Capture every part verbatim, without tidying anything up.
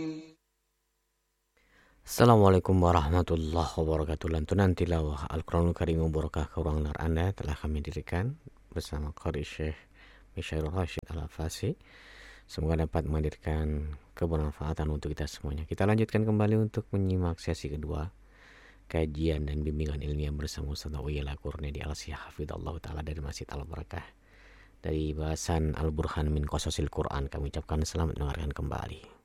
Assalamualaikum warahmatullahi wabarakatuh. Lantunan tilawah Al-Quranul Karim Mubarakah ke ruang lar Anda telah kami dirikan bersama Qari Syekh Mishairul Rashid Al-Afasi. Semoga dapat menghadirkan kebermanfaatan untuk kita semuanya. Kita lanjutkan kembali untuk menyimak sesi kedua kajian dan bimbingan ilmiah bersama Ustaz Uyail Al-Qurni di Al-Sihah Hafidhullah Ta'ala dari Masjid Al-Barakah. Dari bahasan Al-Burhan min Qasasil Quran, kami ucapkan selamat mendengarkan kembali.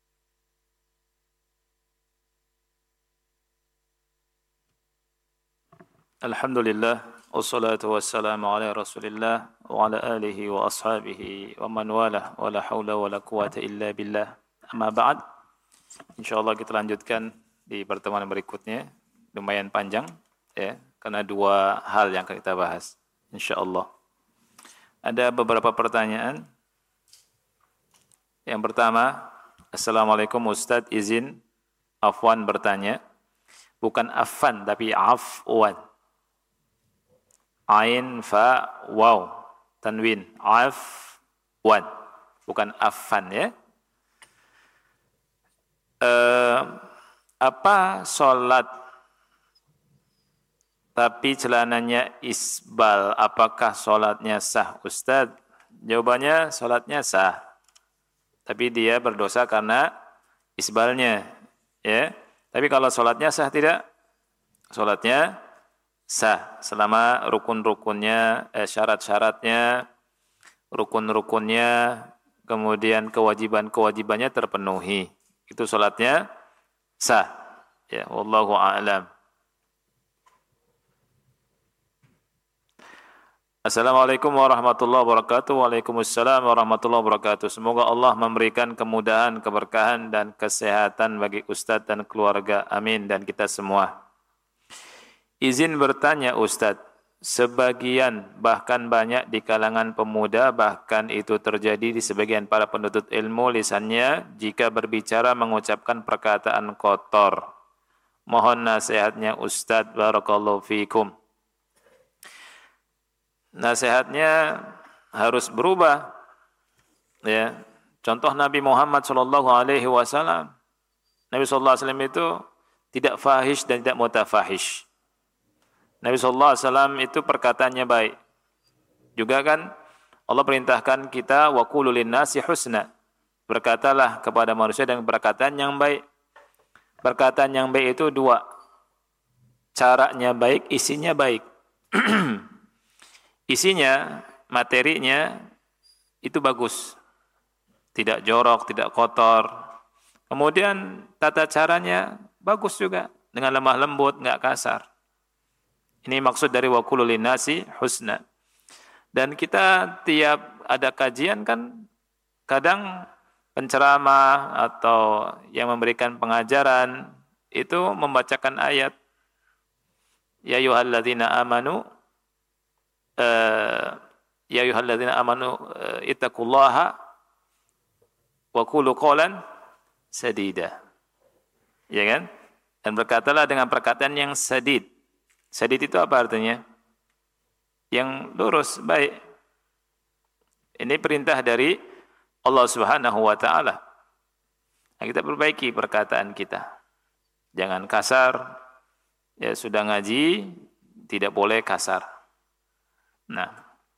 Alhamdulillah, wassalatu wassalamu ala rasulillah wa ala alihi wa ashabihi wa man wala wa la hawla wa la quwata illa billah. Amma ba'd, insyaallah kita lanjutkan di pertemuan berikutnya, lumayan panjang ya, karena dua hal yang akan kita bahas insyaallah. Ada beberapa pertanyaan. Yang pertama, Assalamualaikum Ustaz, izin Afwan bertanya, bukan Afan tapi Afwan. Ain, fa, waw, tanwin, af, wan, bukan afan ya. Uh, apa sholat tapi celananya isbal, apakah sholatnya sah Ustaz? Jawabannya sholatnya sah, tapi dia berdosa karena isbalnya ya. Tapi kalau sholatnya sah tidak? Sholatnya sah selama rukun-rukunnya, eh, syarat-syaratnya, rukun-rukunnya, kemudian kewajiban-kewajibannya terpenuhi. Itu salatnya sah. Ya, wallahu a'lam. Assalamualaikum warahmatullahi wabarakatuh. Waalaikumsalam warahmatullahi wabarakatuh. Semoga Allah memberikan kemudahan, keberkahan dan kesehatan bagi Ustadz dan keluarga. Amin, dan kita semua. Izin bertanya Ustadz, sebagian bahkan banyak di kalangan pemuda, bahkan itu terjadi di sebagian para penuntut ilmu, lisannya jika berbicara mengucapkan perkataan kotor. Mohon nasihatnya Ustadz, barakallahu fikum. Nasihatnya harus berubah. Ya, contoh Nabi Muhammad sallallahu alaihi wasallam. Nabi sallallahu alaihi wasallam itu tidak fahish dan tidak mutafahish. Nabi sallallahu alaihi wasallam itu perkataannya baik. Juga kan Allah perintahkan kita wa qulu linnasi husna. Berkatalah kepada manusia dengan perkataan yang baik. Perkataan yang baik itu dua. Caranya baik, isinya baik. Isinya, materinya itu bagus. Tidak jorok, tidak kotor. Kemudian tata caranya bagus juga, dengan lemah lembut, enggak kasar. Ini maksud dari wa qulu linnasi husna. Dan kita tiap ada kajian kan kadang penceramah atau yang memberikan pengajaran itu membacakan ayat ya ayyuhalladzina amanu uh, ya ayyuhalladzina amanu uh, ittaqullaha wa qulu qawlan sadida. Ya kan? Dan berkatalah dengan perkataan yang sadid. Sadid itu apa artinya? Yang lurus, baik. Ini perintah dari Allah Subhanahu wa taala. Nah, kita perbaiki perkataan kita. Jangan kasar. Ya sudah ngaji, tidak boleh kasar. Nah.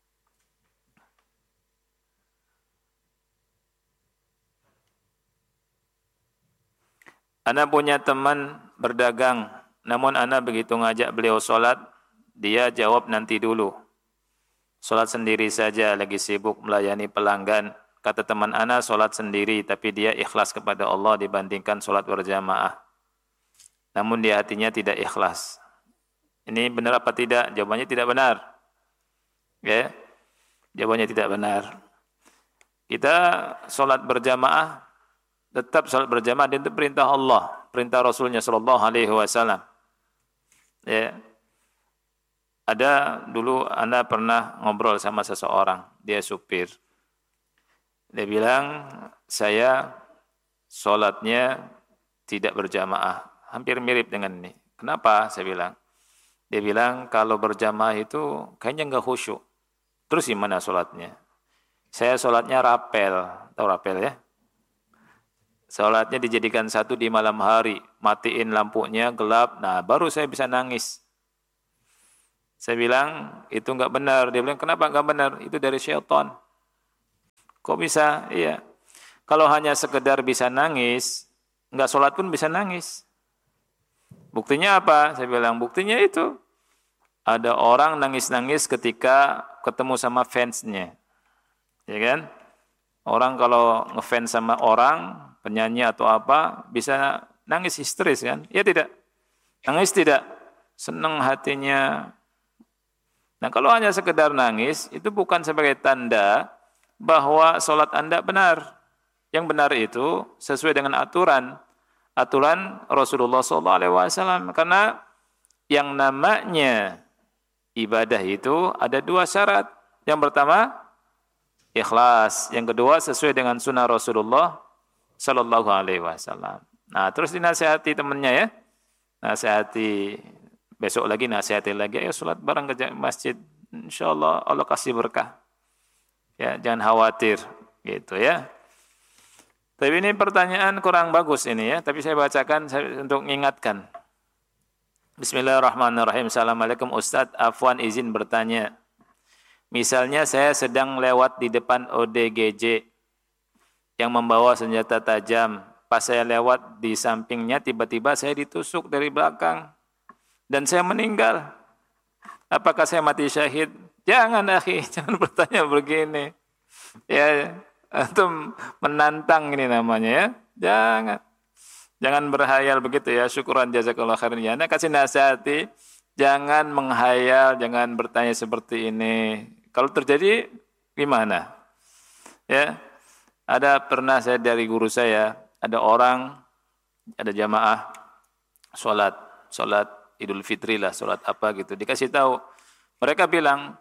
Ana punya teman berdagang. Namun ana begitu ngajak beliau sholat, dia jawab nanti dulu. Sholat sendiri saja, lagi sibuk melayani pelanggan. Kata teman ana sholat sendiri, tapi dia ikhlas kepada Allah dibandingkan sholat berjamaah. Namun di hatinya tidak ikhlas. Ini benar apa tidak? Jawabannya tidak benar. Ya, jawabannya tidak benar. Kita sholat berjamaah, tetap sholat berjamaah, dan itu perintah Allah, perintah Rasulnya Shallallahu Alaihi Wasallam. Ya, ada dulu Anda pernah ngobrol sama seseorang, dia supir. Dia bilang, saya sholatnya tidak berjamaah, hampir mirip dengan ini. Kenapa? Saya bilang. Dia bilang kalau berjamaah itu kayaknya enggak khusyuk. Terus gimana sholatnya? Saya sholatnya rapel, tahu rapel ya? Salatnya dijadikan satu di malam hari, matiin lampunya, gelap, nah baru saya bisa nangis. Saya bilang, itu enggak benar. Dia bilang, kenapa enggak benar? Itu dari syaitan. Kok bisa? Iya. Kalau hanya sekedar bisa nangis, enggak sholat pun bisa nangis. Buktinya apa? Saya bilang, buktinya itu. Ada orang nangis-nangis ketika ketemu sama fansnya. Ya kan? Orang kalau ngefans sama orang, penyanyi atau apa, bisa nangis histeris kan? Ya tidak? Nangis tidak? Senang hatinya. Nah kalau hanya sekedar nangis, itu bukan sebagai tanda bahwa sholat Anda benar. Yang benar itu sesuai dengan aturan. Aturan Rasulullah shallallahu alaihi wasallam. Karena yang namanya ibadah itu ada dua syarat. Yang pertama, ikhlas. Yang kedua, sesuai dengan sunnah Rasulullah sallallahu alaihi wasallam. Nah, terus dinasihati temannya ya. Nasihati, besok lagi nasihati lagi, ayo sholat bareng ke masjid. Insyaallah Allah kasih berkah. Ya, jangan khawatir gitu ya. Tapi ini pertanyaan kurang bagus ini ya, tapi saya bacakan untuk mengingatkan. Bismillahirrahmanirrahim. Assalamualaikum Ustadz, afwan izin bertanya. Misalnya saya sedang lewat di depan O D G J yang membawa senjata tajam. Pas saya lewat di sampingnya, tiba-tiba saya ditusuk dari belakang. Dan saya meninggal. Apakah saya mati syahid? Jangan akhi, jangan bertanya begini. Ya, antum menantang ini namanya ya. Jangan. Jangan berhayal begitu ya. Syukuran jazakallahu khairan ya. Nah, kasih nasihati, jangan menghayal, jangan bertanya seperti ini. Kalau terjadi gimana? Ya. Ada pernah saya dari guru saya, ada orang, ada jamaah salat, salat Idul Fitri lah, salat apa gitu. Dikasih tahu. Mereka bilang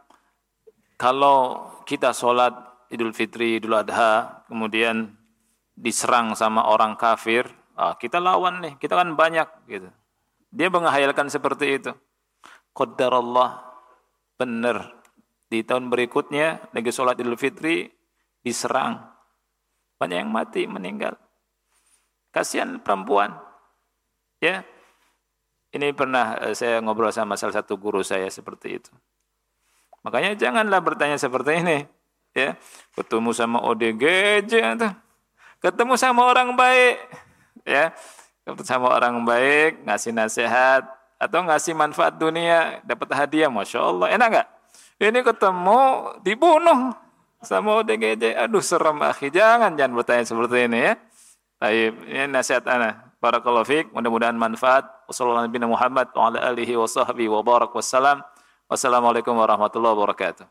kalau kita salat Idul Fitri, Idul Adha, kemudian diserang sama orang kafir, ah, kita lawan nih, kita kan banyak gitu. Dia menghayalkan seperti itu. Qadarullah, benar. Di tahun berikutnya lagi salat Idul Fitri diserang. Banyak yang mati, meninggal. Kasihan perempuan. Ya. Ini pernah saya ngobrol sama salah satu guru saya seperti itu. Makanya janganlah bertanya seperti ini. Ya. Ketemu sama O D G J, ketemu sama orang baik. Ya. Ketemu sama orang baik, ngasih nasihat atau ngasih manfaat dunia, dapat hadiah, Masya Allah. Enak enggak? Ini ketemu dibunuh sama O D G J. Aduh serem akhi. Jangan jangan bertanya seperti ini ya. Baik, ini nasihat ana. Barakallahu fiik, mudah-mudahan manfaat. Wassallallahu Nabi Muhammad wa ala alihi wa sahbihi wa barak wassalam. Wassalamualaikum warahmatullahi wabarakatuh.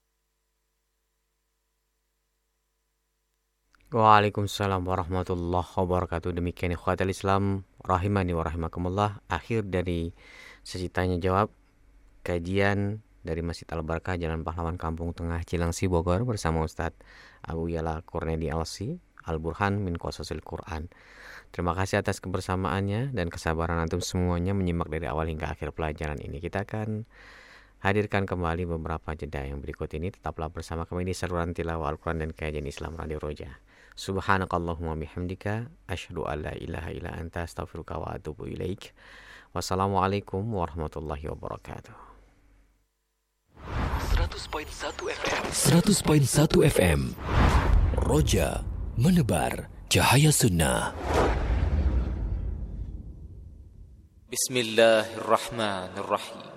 Waalaikumsalam warahmatullahi wabarakatuh. Demikian ikhwatal Islam rahimani wa rahimakumullah. Akhir dari sesi tanya jawab kajian dari Masjid Al-Barakah Jalan Pahlawan Kampung Tengah Cilengsi Bogor bersama Ustadz Abu Yala Kurniadi Alsi Al-Burhan min Qasasil Quran. Terima kasih atas kebersamaannya dan kesabaran antum semuanya menyimak dari awal hingga akhir pelajaran ini. Kita akan hadirkan kembali beberapa jeda yang berikut ini. Tetaplah bersama kami di saluran tilawah Al-Quran dan kajian Islam Radio Roja. Subhanakallahumma bihamdika asyhadu an la ilaha illa anta astaghfiruka wa atubu ilaik. Wassalamualaikum warahmatullahi wabarakatuh. seratus koma satu F M seratus koma satu F M Roja menebar cahaya sunnah. Bismillahirrahmanirrahim.